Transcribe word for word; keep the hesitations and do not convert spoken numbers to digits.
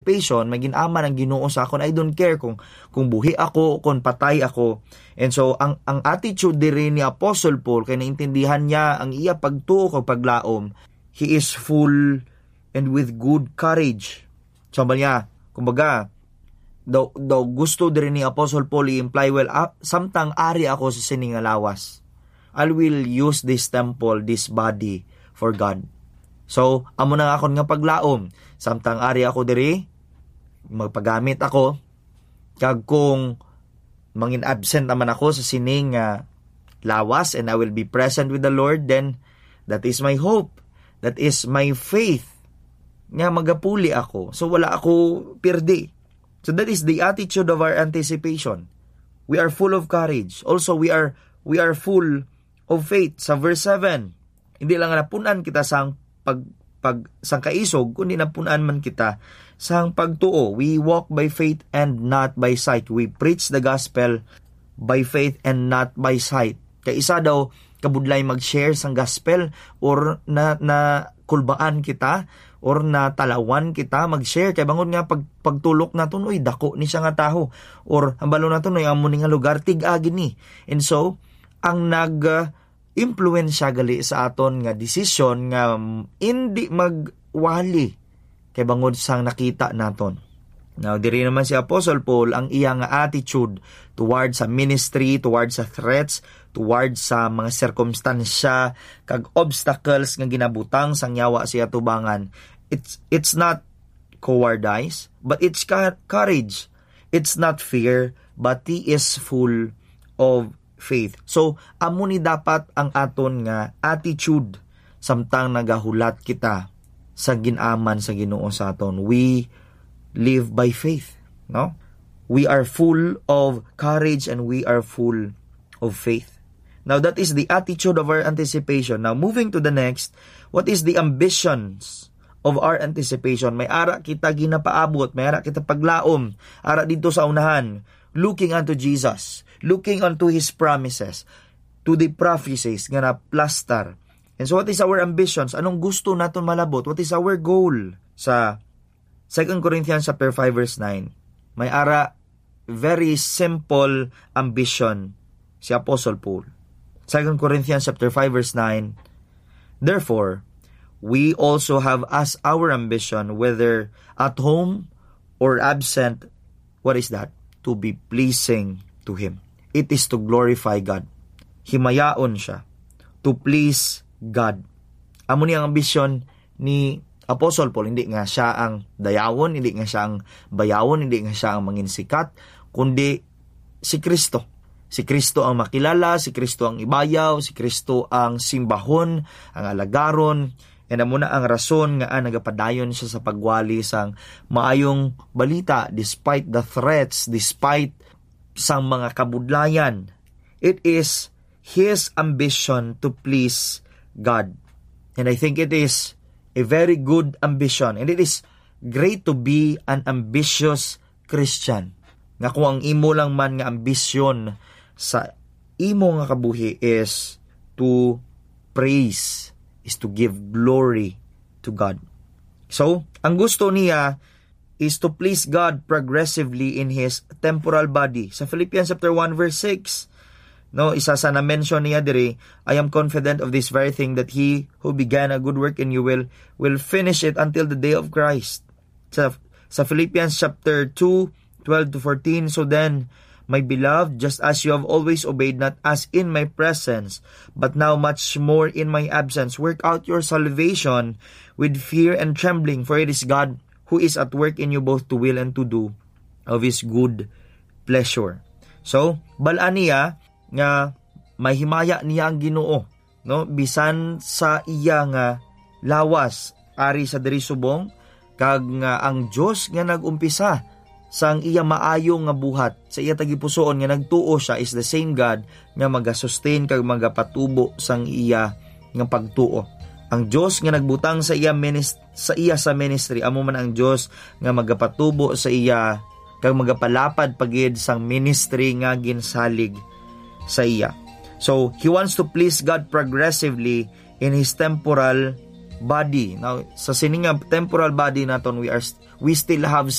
anticipation, maging ama ng Ginoo sa akon. I don't care kung kung buhi ako, kung patay ako. And so, ang ang attitude diri ni Apostle Paul, kay naintindihan niya ang iya pagtuo kag paglaom, he is full and with good courage. Sabi niya, kumbaga, daw, daw gusto diri ni Apostle Paul i-imply, well, ah, samtang ari ako sa sining nga lawas, I will use this temple, this body, for God. So, amo na akon nga paglaom. Samtang ari ako diri, magpagamit ako, kag kung mangin absent naman ako sa sining uh, lawas and I will be present with the Lord, then that is my hope. That is my faith. Nga magapuli ako. So, wala ako pirdi. So, that is the attitude of our anticipation. We are full of courage. Also, we are we are full of faith. Sa verse seven, hindi lang napunan kita sa pag pag sang kaisog, kundi napunan man kita sang pagtuo. We walk by faith and not by sight. We preach the gospel by faith and not by sight. Kay isa daw kabudlay mag-share sang gospel or na na kulbaan kita or na talawan kita mag-share kay bangon nga pag pagtulok naton oy dako ni siya nga taho or hambalo naton oy amo ni nga lugar tig-agi ni. And so ang nag uh, impluwensya gali sa aton nga desisyon nga hindi magwali kay bangod sang nakita naton. Now, diri naman si Apostle Paul, ang iyang attitude towards sa ministry, towards sa threats, towards sa mga circumstansya, kag obstacles nga ginabutang sang yawa siya tubangan. It's, it's not cowardice, but it's courage. It's not fear, but he is full of faith. So, amo ni dapat ang aton nga attitude samtang nagahulat kita sa ginaman sa Ginoo sa aton. We live by faith, no? We are full of courage and we are full of faith. Now, that is the attitude of our anticipation. Now, moving to the next, what is the ambitions of our anticipation? May ara kita ginapaabot, may ara kita paglaom, ara dito sa unahan, looking unto Jesus, looking unto His promises, to the prophecies nga na plaster. And so what is our ambitions? Anong gusto naton malabot? What is our goal? Sa Second Corinthians chapter five verse nine, may ara very simple ambition si Apostle Paul. Second Corinthians chapter five verse nine, therefore, we also have as our ambition, whether at home or absent, what is that? To be pleasing to Him. It is to glorify God. Himayaon siya. To please God. Amo ni ang ambisyon ni Apostle Paul. Hindi nga siya ang dayawon, hindi nga siya ang bayawon, hindi nga siya ang manginsikat, kundi si Kristo. Si Kristo ang makilala, si Kristo ang ibayaw, si Kristo ang simbahon, ang alagaron. And amo na ang rason nga ang nagapadayon siya sa pagwali sang maayong balita despite the threats, despite sang mga kabudlayan. It is his ambition to please God. And I think it is a very good ambition. And it is great to be an ambitious Christian. Nga kung ang imo lang man nga ambisyon sa imo nga kabuhi is to praise, is to give glory to God. So, ang gusto niya is to please God progressively in His temporal body. Sa Philippians chapter one verse six, no, isa sa na-mention niya diri, I am confident of this very thing, that He who began a good work in you will will finish it until the day of Christ. Sa, sa Philippians chapter two, twelve to fourteen, so then, my beloved, just as you have always obeyed, not as in my presence, but now much more in my absence, work out your salvation with fear and trembling, for it is God who is at work in you both to will and to do of His good pleasure. So, balaan niya nga may himaya niya ang Ginoo, no? Bisan sa iya nga lawas ari sa diri subong, kag nga ang Dios nga nagumpisa sang iya maayo nga buhat sa iya tagipusoon nga nagtuo siya is the same God nga magasustain kag magapatubo sang iya nga pagtuo. Ang Dios nga nagbutang sa iya minist- sa iya sa ministry, amo man ang Dios nga magapatubo sa iya kag magapalapad pagid sang ministry nga ginsalig sa iya. So, He wants to please God progressively in His temporal body. Now, sa sininga temporal body naton, we are we still have